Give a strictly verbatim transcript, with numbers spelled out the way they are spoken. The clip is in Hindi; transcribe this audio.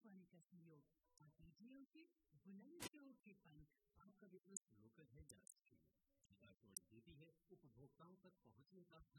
आकाशवाणी का सहयोग अतिथियों के बुलंदियों के पंख। आपका बिजनेस लोकल है या आकाशवाणी देती है उपभोक्ताओं तक पहुंचने का